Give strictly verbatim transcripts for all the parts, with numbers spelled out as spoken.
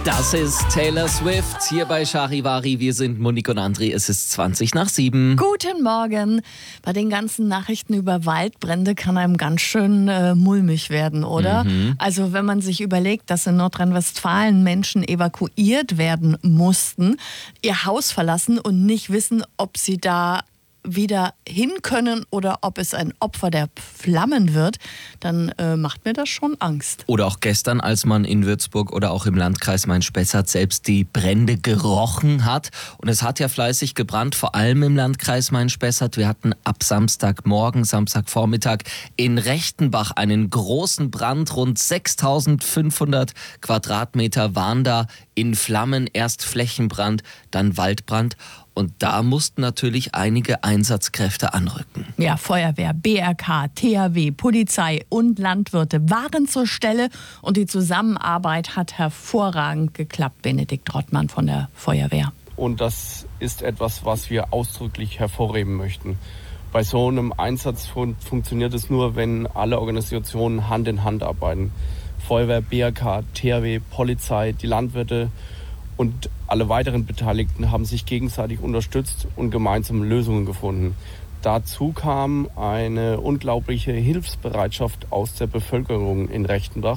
Das ist Taylor Swift hier bei Charivari. Wir sind Monique und André. Es ist zwanzig nach sieben. Guten Morgen. Bei den ganzen Nachrichten über Waldbrände kann einem ganz schön äh, mulmig werden, oder? Mhm. Also wenn man sich überlegt, dass in Nordrhein-Westfalen Menschen evakuiert werden mussten, ihr Haus verlassen und nicht wissen, ob sie da wieder hin können oder ob es ein Opfer der Flammen wird, dann äh, macht mir das schon Angst. Oder auch gestern, als man in Würzburg oder auch im Landkreis Main-Spessart selbst die Brände gerochen hat. Und es hat ja fleißig gebrannt, vor allem im Landkreis Main-Spessart. Wir hatten ab Samstagmorgen, Samstagvormittag in Rechtenbach einen großen Brand. Rund sechstausendfünfhundert Quadratmeter waren da in Flammen. Erst Flächenbrand, dann Waldbrand. Und da mussten natürlich einige Einsatzkräfte anrücken. Ja, Feuerwehr, B R K, T H W, Polizei und Landwirte waren zur Stelle und die Zusammenarbeit hat hervorragend geklappt. Benedikt Rottmann von der Feuerwehr. Und das ist etwas, was wir ausdrücklich hervorheben möchten. Bei so einem Einsatz fun- funktioniert es nur, wenn alle Organisationen Hand in Hand arbeiten. Feuerwehr, B R K, T H W, Polizei, die Landwirte und alle weiteren Beteiligten haben sich gegenseitig unterstützt und gemeinsam Lösungen gefunden. Dazu kam eine unglaubliche Hilfsbereitschaft aus der Bevölkerung in Rechtenbach.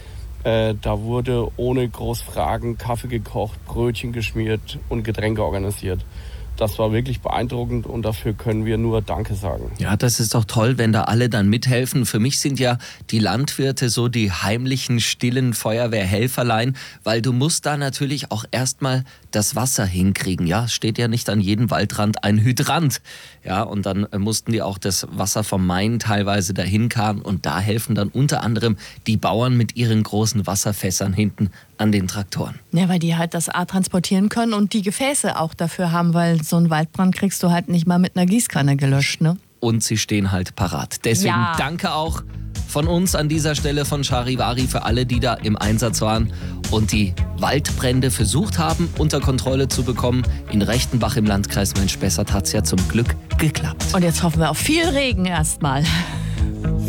Äh, da wurde ohne groß Fragen Kaffee gekocht, Brötchen geschmiert und Getränke organisiert. Das war wirklich beeindruckend und dafür können wir nur Danke sagen. Ja, das ist doch toll, wenn da alle dann mithelfen. Für mich sind ja die Landwirte so die heimlichen, stillen Feuerwehrhelferlein, weil du musst da natürlich auch erstmal das Wasser hinkriegen. Ja, es steht ja nicht an jedem Waldrand ein Hydrant. Ja, und dann mussten die auch das Wasser vom Main teilweise dahin karren und da helfen dann unter anderem die Bauern mit ihren großen Wasserfässern hinten an den Traktoren. Ja, weil die halt das A transportieren können und die Gefäße auch dafür haben, weil so einen Waldbrand kriegst du halt nicht mal mit einer Gießkanne gelöscht, ne? Und sie stehen halt parat. Deswegen Ja. danke auch von uns an dieser Stelle von Charivari für alle, die da im Einsatz waren und die Waldbrände versucht haben, unter Kontrolle zu bekommen. In Rechtenbach im Landkreis Main-Spessart hat es ja zum Glück geklappt. Und jetzt hoffen wir auf viel Regen erstmal.